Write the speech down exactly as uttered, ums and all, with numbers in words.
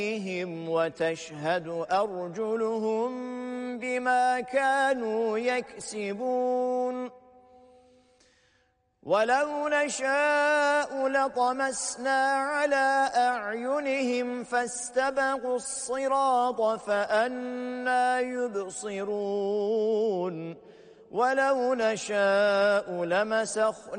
وتشهد أرجلهم بما كانوا يكسبون ولو نشاء لطمسنا على أعينهم فاستبقوا الصراط فأنى يبصرون ولو نشاء لمسخنا